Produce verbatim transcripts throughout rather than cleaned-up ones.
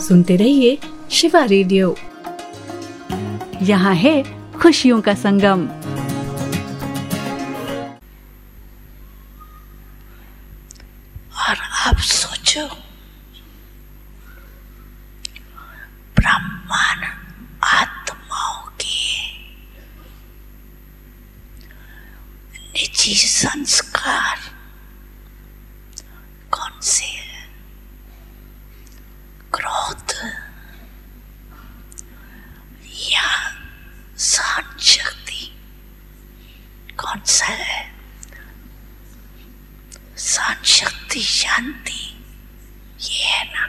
सुनते रहिए शिवा रेडियो। यहाँ है खुशियों का संगम। और आप सोचो, ब्रह्मांड आत्माओं के निजी संस्कार कौन से है? क्रोध या सहन शक्ति कौन सा है? सहन शक्ति, शांति, ये है ना।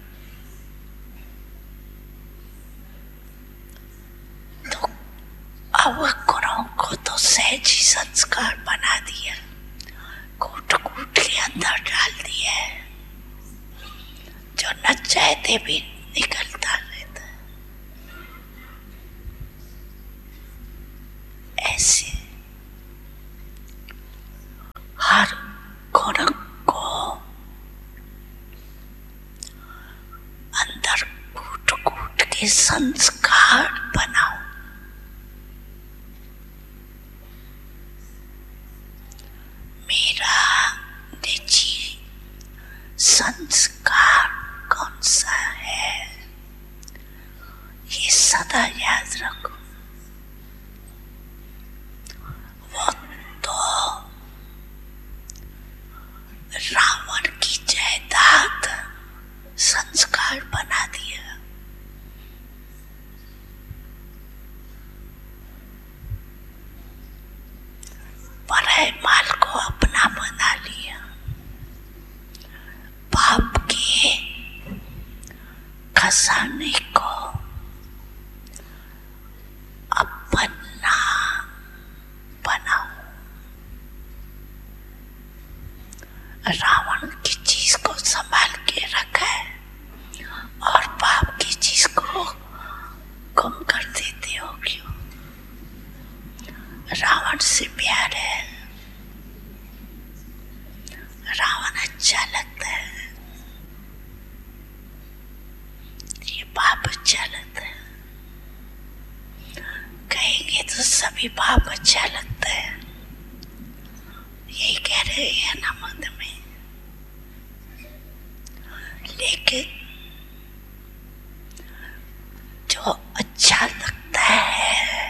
तो अवगुणों को तो सहज ही संस्कार बना दिया, कूट कूट के अंदर डाल दिया है, जो न चाहते भी निकलता रहता है। ऐसे हर गुण को अंदर कूट कूट के संस्कार बनाओ। मेरा निजी संस्कार कौन सा है, ये सदा याद रखो। वो तो रावण की जायदाद संस्कार बना दिया। पराये माल को अपना बना लिया। पाप के खजाने को अपना बनाओ। रावण की चीज को संभाल के रखा है और पाप की चीज को गुम कर देते हो क्यों? रावण से प्यार है, रावण अच्छा लगता है, ये पाप अच्छा लगता है। कहेंगे तो सभी पाप अच्छा लगता है, यही कह रहे हैं ना मत में। लेकिन जो अच्छा लगता है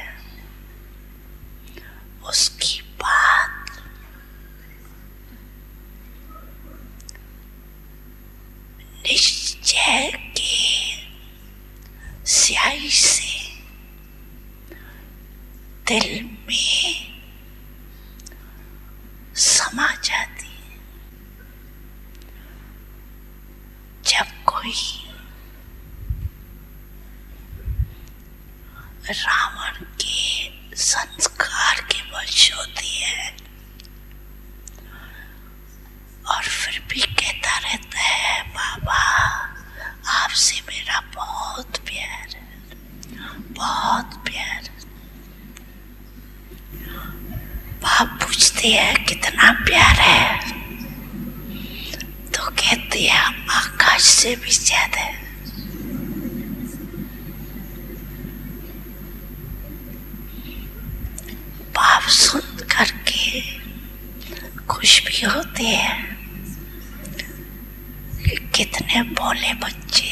उसकी बात निश्चय के स्याही से दिल में समा जाती है। जब कोई रावण के संस्कार के वश होती है और फिर भी कहता रहता है, बाबा आपसे मेरा बहुत प्यार है, बहुत प्यार है। बाप पूछते हैं कितना प्यार है, तो कहते हैं आकाश से भी ज्यादा है। बाप सुन करके खुश भी होते हैं कि कितने भोले बच्चे